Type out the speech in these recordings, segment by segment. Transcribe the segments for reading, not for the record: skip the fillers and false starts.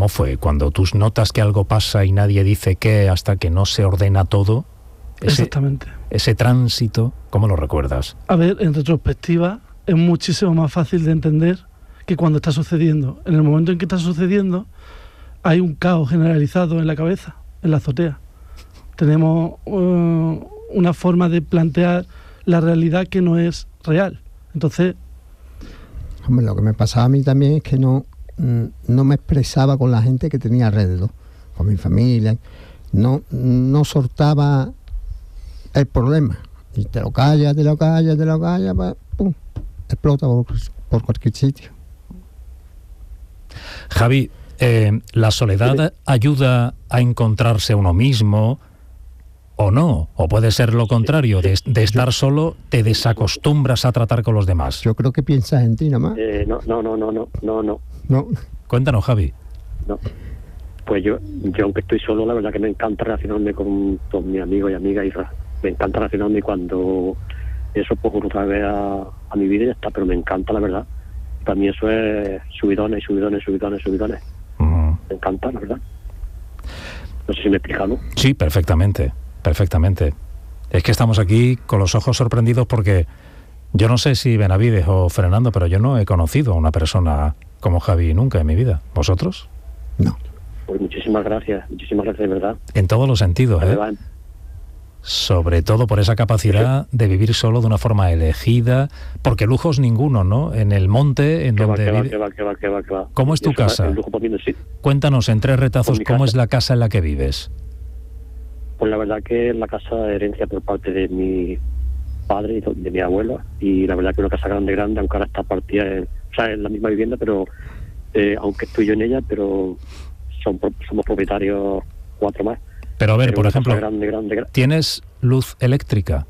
¿Cómo fue? Cuando tú notas que algo pasa y nadie dice qué hasta que no se ordena todo. Exactamente. Ese tránsito, ¿cómo lo recuerdas? A ver, en retrospectiva es muchísimo más fácil de entender que cuando está sucediendo. En el momento en que está sucediendo hay un caos generalizado en la cabeza, en la azotea. Tenemos una forma de plantear la realidad que no es real. Entonces... Hombre, lo que me pasaba a mí también es que no me expresaba con la gente que tenía alrededor, con mi familia. No soltaba el problema. Y te lo callas, pues, ¡pum!, explota por cualquier sitio. Javi, ¿la soledad ayuda a encontrarse a uno mismo o no? ¿O puede ser lo contrario? De estar solo te desacostumbras a tratar con los demás. Yo creo que piensas en ti nada más. No. Cuéntanos, Javi. No. Pues yo aunque estoy solo, la verdad que me encanta relacionarme con todos mis amigos y amigas, y me encanta relacionarme, y cuando eso pues otra vez a mi vida y ya está, pero me encanta, la verdad. Para mí eso es subidones. Me encanta, la verdad. No sé si me he explicado. Sí, perfectamente. Es que estamos aquí con los ojos sorprendidos porque yo no sé si Benavides o Fernando, pero yo no he conocido a una persona como Javi nunca en mi vida. ¿Vosotros? No. Pues muchísimas gracias de verdad. En todos los sentidos, sobre todo por esa capacidad de vivir solo de una forma elegida, porque lujos ninguno, ¿no? En el monte, en donde vive. Que va. ¿Cómo es tu casa? El lujo para mí no existe. Cuéntanos en 3 retazos cómo es la casa en la que vives. Pues la verdad que es la casa de herencia por parte de mi padre y de mi abuela, y la verdad que una casa grande, aunque ahora está partida en la misma vivienda, pero aunque estoy yo en ella, pero somos propietarios 4 más. Pero a ver, por ejemplo, grande. ¿Tienes luz eléctrica?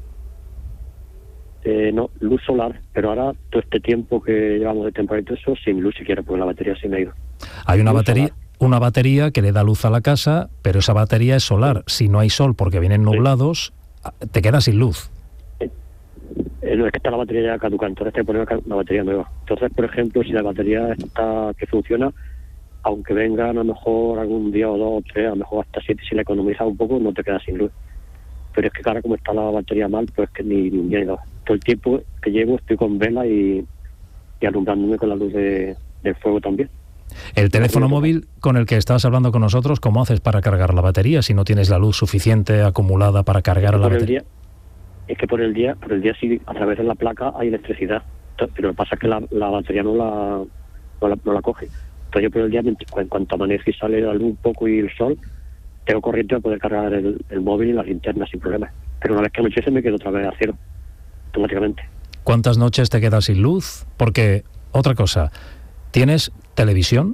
No, luz solar, pero ahora todo este tiempo que llevamos de temporada y todo eso, sin luz siquiera, porque la batería se me ha ido. Hay una batería que le da luz a la casa, pero esa batería es solar. Si no hay sol porque vienen nublados, te quedas sin luz. No, es que está la batería ya caducada, entonces te pones una batería nueva. Entonces, por ejemplo, si la batería está que funciona, aunque vengan a lo mejor algún día o 2 o 3, a lo mejor hasta 7, si la economizas un poco, no te quedas sin luz. Pero es que ahora como está la batería mal, pues que ni un día ni 2. Todo el tiempo que llevo estoy con vela y alumbrándome con la luz del fuego también. El teléfono móvil con el que estabas hablando con nosotros, ¿cómo haces para cargar la batería si no tienes la luz suficiente acumulada para cargar la batería? Es que por el día sí, a través de la placa hay electricidad, pero lo que pasa es que la batería no la coge. Entonces yo por el día, en cuanto amanece y sale la luz un poco y el sol, tengo corriente para poder cargar el móvil y las linternas sin problemas. Pero una vez que anochece me quedo otra vez a cero, automáticamente. ¿Cuántas noches te quedas sin luz? Porque, otra cosa, ¿tienes televisión?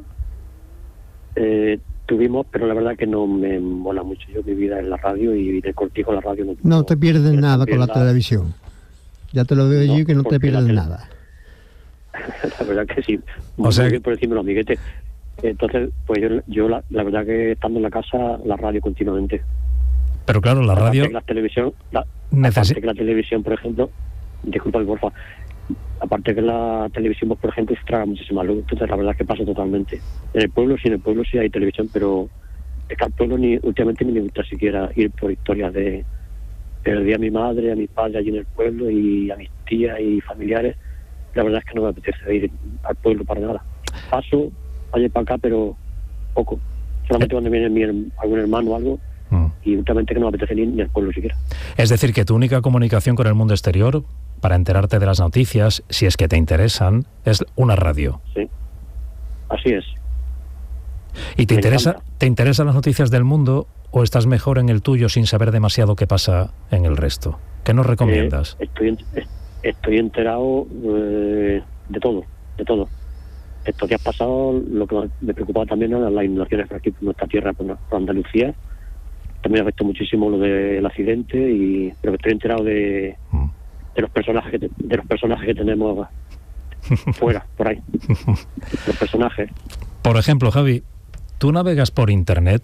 Tuvimos, pero la verdad que no me mola mucho. Yo mi vida en la radio y de cortijo la radio. No te pierdes nada con la televisión. Ya te lo veo yo que no te pierdes nada. La verdad que sí. O sea, por encima de los amiguetes. Entonces, pues yo la verdad que estando en la casa, la radio continuamente. Pero claro, la radio... Aparte que la televisión, por ejemplo... Disculpa, porfa. Aparte que la televisión, pues, por ejemplo, se traga muchísima luz. Entonces, la verdad es que pasa totalmente. En el pueblo sí hay televisión, pero es que al pueblo últimamente ni me gusta siquiera ir por historias de... Perdí a mi madre, a mi padre allí en el pueblo y a mis tías y familiares. La verdad es que no me apetece ir al pueblo para nada. Paso allá para acá, pero poco. Solamente cuando viene algún hermano o algo, y últimamente que no me apetece ni al pueblo siquiera. Es decir, que tu única comunicación con el mundo exterior, para enterarte de las noticias, si es que te interesan, es una radio. Sí, así es. ¿Y te interesan las noticias del mundo o estás mejor en el tuyo sin saber demasiado qué pasa en el resto? ¿Qué nos recomiendas? Estoy enterado de todo. Estos días pasados lo que me preocupaba también eran las inundaciones por aquí, por nuestra tierra, por Andalucía. También afectó muchísimo lo del accidente, pero estoy enterado de los personajes que tenemos fuera, por ahí. Los personajes. Por ejemplo, Javi, ¿tú navegas por internet?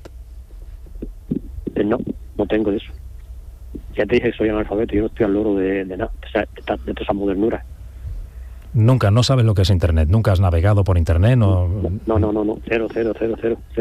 No tengo de eso. Ya te dije que soy analfabeto, yo no estoy al loro de nada, de toda esa modernura. Nunca, no sabes lo que es internet, nunca has navegado por internet, No, cero.